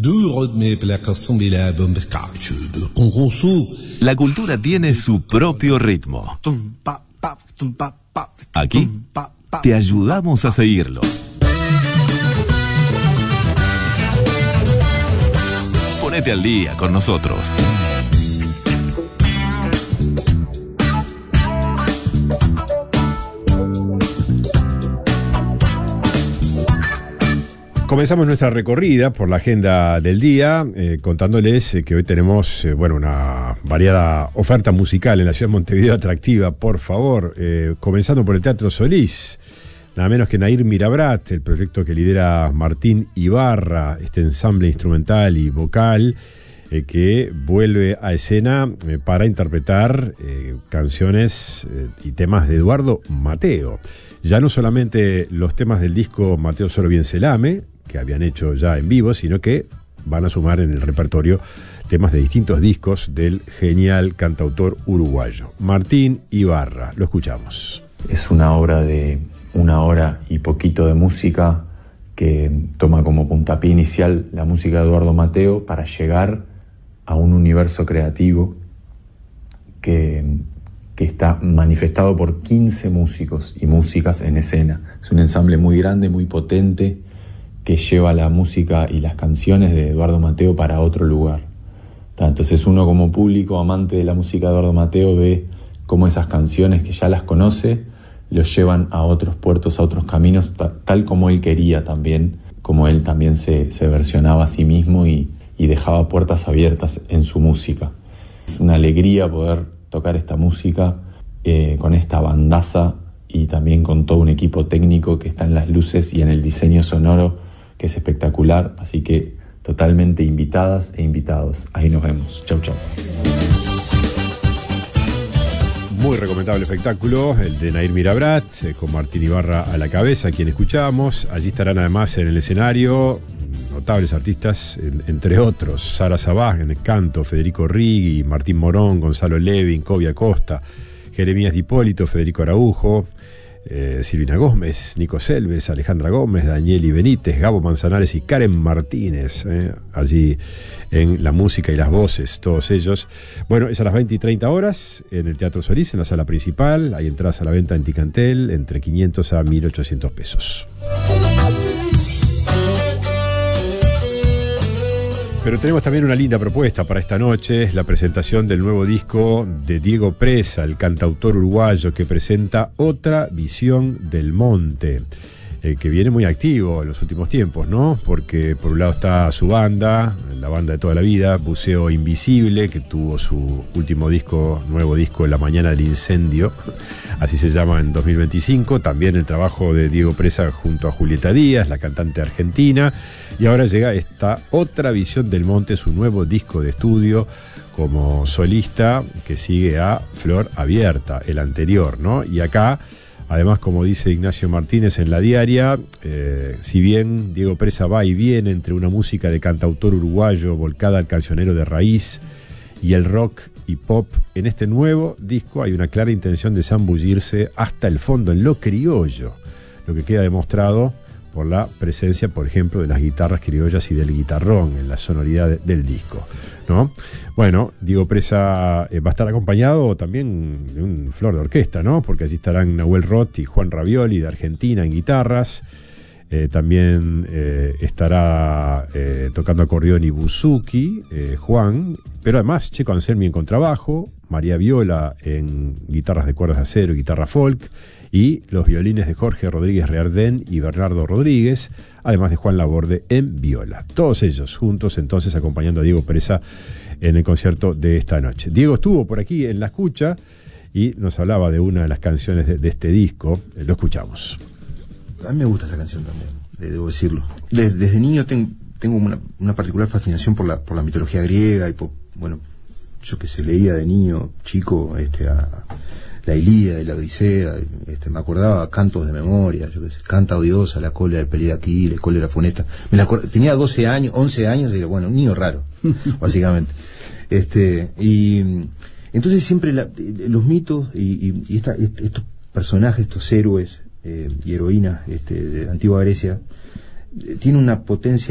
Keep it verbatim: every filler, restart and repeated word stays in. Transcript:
La cultura tiene su propio ritmo. Aquí te ayudamos a seguirlo. Ponete al día con nosotros. Comenzamos nuestra recorrida por la agenda del día, eh, contándoles eh, que hoy tenemos eh, bueno, una variada oferta musical en la ciudad de Montevideo atractiva, por favor, eh, comenzando por el Teatro Solís, nada menos que Nair Mirabrat, el proyecto que lidera Martín Ibarra, este ensamble instrumental y vocal eh, que vuelve a escena eh, para interpretar eh, canciones eh, y temas de Eduardo Mateo. Ya no solamente los temas del disco Mateo Solo Bien Se Lame, que habían hecho ya en vivo, sino que van a sumar en el repertorio temas de distintos discos del genial cantautor uruguayo Martín Ibarra. Lo escuchamos. Es una obra de una hora y poquito de música que toma como puntapié inicial la música de Eduardo Mateo para llegar a un universo creativo que, que está manifestado por quince músicos y músicas en escena. Es un ensamble muy grande, muy potente, que lleva la música y las canciones de Eduardo Mateo para otro lugar. Entonces uno como público amante de la música de Eduardo Mateo ve cómo esas canciones que ya las conoce los llevan a otros puertos, a otros caminos, tal como él quería también, como él también se, se versionaba a sí mismo y, y dejaba puertas abiertas en su música. Es una alegría poder tocar esta música eh, con esta bandaza y también con todo un equipo técnico que está en las luces y en el diseño sonoro, que es espectacular, así que totalmente invitadas e invitados. Ahí nos vemos. Chau, chau. Muy recomendable espectáculo, el de Nair Mirabrat, eh, con Martín Ibarra a la cabeza, quien escuchamos. Allí estarán además en el escenario notables artistas, en, entre otros, Sara Sabaj en el canto, Federico Righi, Martín Morón, Gonzalo Levin, Kobe Acosta, Jeremías Di Hipólito, Federico Araujo, Eh, Silvina Gómez, Nico Selves, Alejandra Gómez, Danieli Benítez, Gabo Manzanares y Karen Martínez, eh, allí en la música y las voces, todos ellos. Bueno, es a las veinte y treinta horas en el Teatro Solís, en la sala principal. Hay entradas a la venta en Ticantel entre quinientos a mil ochocientos pesos. Pero tenemos también una linda propuesta para esta noche, es la presentación del nuevo disco de Diego Presa, el cantautor uruguayo que presenta Otra Visión del Monte, eh, que viene muy activo en los últimos tiempos, ¿no? Porque por un lado está su banda, la banda de toda la vida, Buceo Invisible, que tuvo su último disco, nuevo disco, La Mañana del Incendio, así se llama, en dos mil veinticinco. También el trabajo de Diego Presa junto a Julieta Díaz, la cantante argentina. Y ahora llega esta Otra Visión del Monte, su nuevo disco de estudio como solista, que sigue a Flor Abierta, el anterior, ¿no? Y acá, además, como dice Ignacio Martínez en La Diaria, eh, si bien Diego Presa va y viene entre una música de cantautor uruguayo volcada al cancionero de raíz y el rock y pop, en este nuevo disco hay una clara intención de zambullirse hasta el fondo en lo criollo, lo que queda demostrado por la presencia, por ejemplo, de las guitarras criollas y del guitarrón en la sonoridad de, del disco, ¿no? Bueno, Diego Presa eh, va a estar acompañado también de un flor de orquesta, ¿no? Porque allí estarán Nahuel Roth y Juan Ravioli de Argentina en guitarras. Eh, también eh, estará eh, tocando acordeón y buzuki, eh, Juan, pero además Checo Anselmi en contrabajo, María Viola en guitarras de cuerdas de acero y guitarra folk, y los violines de Jorge Rodríguez Reardén y Bernardo Rodríguez, además de Juan Laborde en viola. Todos ellos juntos entonces acompañando a Diego Presa en el concierto de esta noche. Diego estuvo por aquí en la escucha y nos hablaba de una de las canciones de, de este disco. Lo escuchamos. A mí me gusta esa canción también, debo decirlo. Desde, desde niño ten, tengo una, una particular fascinación por la, por la mitología griega y por, bueno, yo que se leía de niño, chico, este, a la Ilíada y la Odisea, este, me acordaba cantos de memoria, yo que sé, canta odiosa la cólera del pelea de Aquiles, cólera funesta. Me la acord... Tenía doce años, once años, y era, bueno, un niño raro, básicamente. Este, y entonces siempre la, los mitos y, y, y esta, estos personajes, estos héroes eh, y heroínas este, de la antigua Grecia, eh, tienen una potencia